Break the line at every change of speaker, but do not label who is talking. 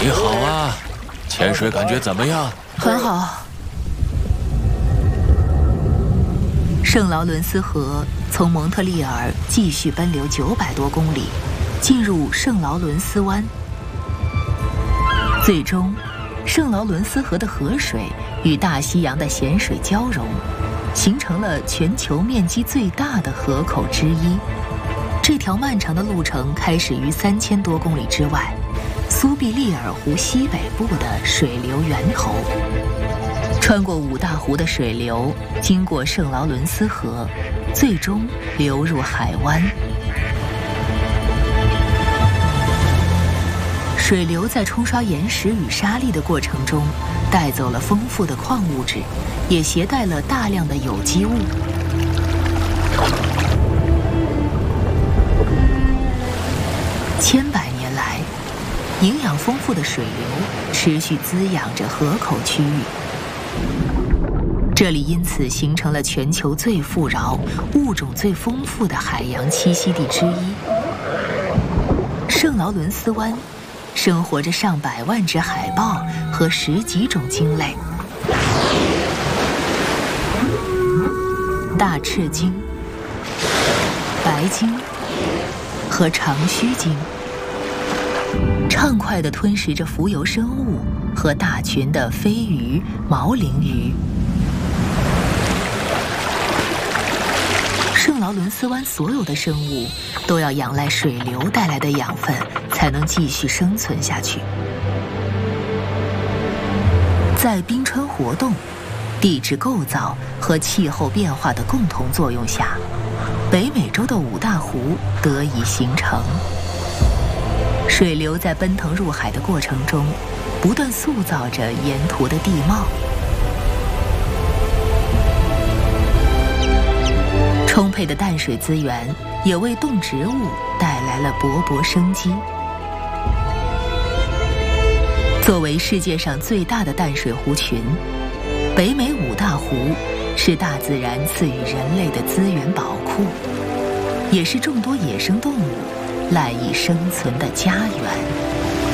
你好啊，潜水感觉怎么样？
很好。圣劳伦斯河从蒙特利尔继续奔流900多公里，进入圣劳伦斯湾。最终，圣劳伦斯河的河水与大西洋的咸水交融，形成了全球面积最大的河口之一。这条漫长的路程开始于3000多公里之外，苏必利尔湖西北部的水流源头。穿过五大湖的水流，经过圣劳伦斯河，最终流入海湾。水流在冲刷岩石与沙砾的过程中，带走了丰富的矿物质，也携带了大量的有机物。千百年来，营养丰富的水流持续滋养着河口区域。这里因此形成了全球最富饶、物种最丰富的海洋栖息地之一。圣劳伦斯湾生活着上百万只海豹和10几种鲸类。大赤鲸、白鲸和长须鲸畅快地吞食着浮游生物和大群的飞鱼、毛鳞鱼。圣劳伦斯湾所有的生物都要仰赖水流带来的养分，才能继续生存下去。在冰川活动、地质构造和气候变化的共同作用下，北美洲的五大湖得以形成。水流在奔腾入海的过程中，不断塑造着沿途的地貌。充沛的淡水资源也为动植物带来了勃勃生机。作为世界上最大的淡水湖群，北美五大湖是大自然赐予人类的资源宝库，也是众多野生动物赖以生存的家园。